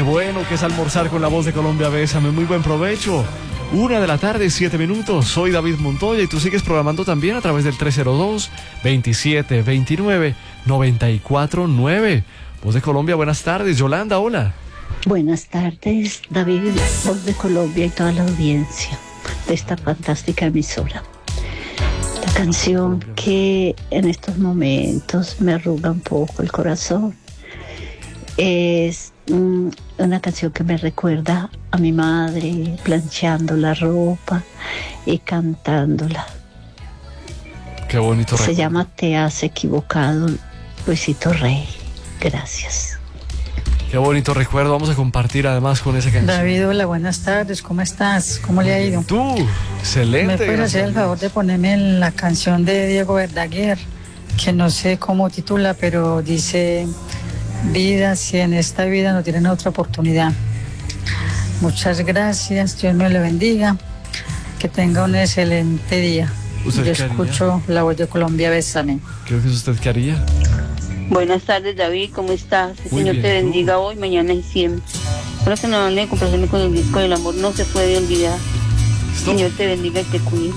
bueno que es almorzar con la voz de Colombia. Bésame, muy buen provecho. 1:07 p.m. Soy David Montoya y tú sigues programando también a través del 302-2729-949. Voz de Colombia, buenas tardes. Yolanda, hola. Buenas tardes, David, Voz de Colombia y toda la audiencia de esta fantástica emisora. La canción que en estos momentos me arruga un poco el corazón es una canción que me recuerda a mi madre planchando la ropa y cantándola. Qué bonito. Se llama Te has equivocado, Luisito Rey. Gracias. Qué bonito recuerdo. Vamos a compartir además con esa canción. David, hola, buenas tardes. ¿Cómo estás? ¿Cómo le ha ido? Tú, excelente. ¿Me puedes hacer el favor de ponerme la canción de Diego Verdaguer? Que no sé cómo titula, pero dice: vida, si en esta vida no tienen otra oportunidad. Muchas gracias, Dios me lo bendiga, que tenga un excelente día. Yo escucho la Voz de Colombia, bésame. Creo que es usted que haría. Buenas tardes, David, ¿cómo estás? El Muy Señor bien, te bendiga hoy, mañana y siempre. Ahora que no van a complacerme con el disco del amor, no se puede olvidar. ¿Listo? Señor te bendiga y te cuide.